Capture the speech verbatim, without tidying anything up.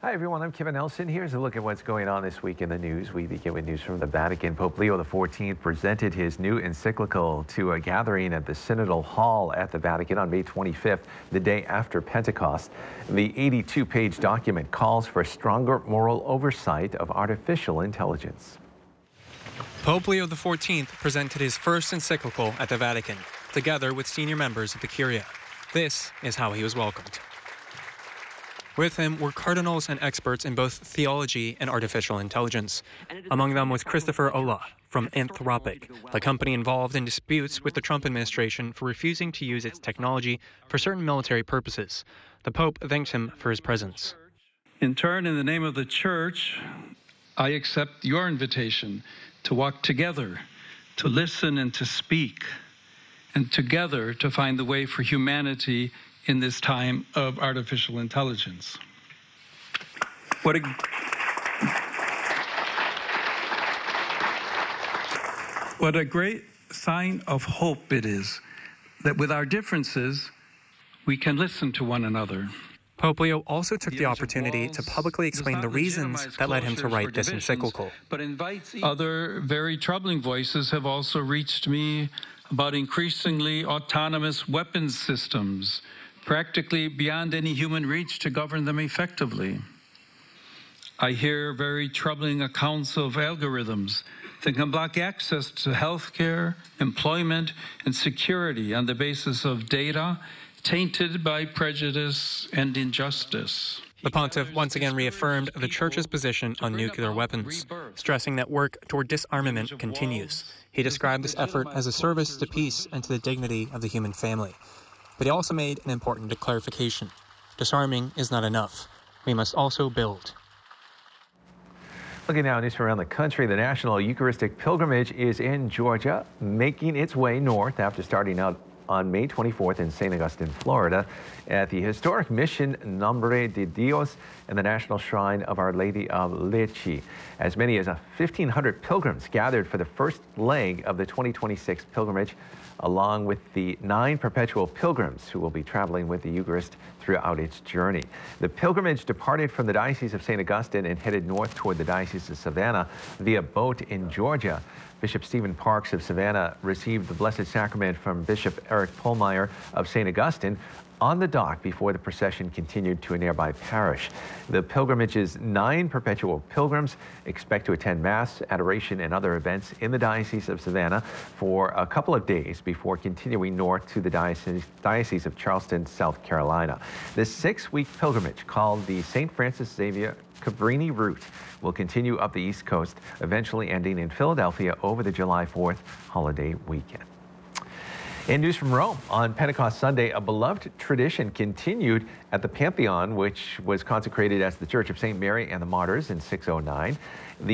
Hi, everyone. I'm Kevin Nelson. Here's a look at what's going on this week in the news. We begin with news from the Vatican. Pope Leo the fourteenth presented his new encyclical to a gathering at the Synodal Hall at the Vatican on May twenty-fifth, the day after Pentecost. The eighty-two page document calls for stronger moral oversight of artificial intelligence. Pope Leo the fourteenth presented his first encyclical at the Vatican, together with senior members of the Curia. This is how he was welcomed. With him were cardinals and experts in both theology and artificial intelligence. Among them was Christopher Olah from Anthropic, the company involved in disputes with the Trump administration for refusing to use its technology for certain military purposes. The Pope thanked him for his presence. In turn, in the name of the Church, I accept your invitation to walk together, to listen and to speak, and together to find the way for humanity in this time of artificial intelligence. What a, what a great sign of hope it is that with our differences, we can listen to one another. Pope Leo also took the opportunity to publicly explain the reasons that led him to write this encyclical. But invites other very troubling voices have also reached me about increasingly autonomous weapons systems, practically beyond any human reach to govern them effectively. I hear very troubling accounts of algorithms that can block access to healthcare, employment, and security on the basis of data tainted by prejudice and injustice. The pontiff once again reaffirmed the Church's position on nuclear weapons, stressing that work toward disarmament continues. He described this effort as a service to peace and to the dignity of the human family. But he also made an important clarification. Disarming is not enough. We must also build. Looking now at news from around the country, the National Eucharistic Pilgrimage is in Georgia, making its way north after starting out on May twenty-fourth in Saint Augustine, Florida, at the historic Mission Nombre de Dios and the National Shrine of Our Lady of Leche. As many as fifteen hundred pilgrims gathered for the first leg of the twenty twenty-six pilgrimage, along with the nine perpetual pilgrims who will be traveling with the Eucharist throughout its journey. The pilgrimage departed from the Diocese of Saint Augustine and headed north toward the Diocese of Savannah via boat in Georgia. Bishop Stephen Parks of Savannah received the Blessed Sacrament from Bishop Eric Pohlmeyer of Saint Augustine on the dock before the procession continued to a nearby parish. The pilgrimage's nine perpetual pilgrims expect to attend Mass, adoration, and other events in the Diocese of Savannah for a couple of days before continuing north to the Diocese, Diocese of Charleston, South Carolina. This six-week pilgrimage, called the Saint Francis Xavier Cabrini route, will continue up the East Coast, eventually ending in Philadelphia over the July fourth holiday weekend. In news from Rome, on Pentecost Sunday, a beloved tradition continued at the Pantheon, which was consecrated as the Church of Saint Mary and the Martyrs in six oh nine. The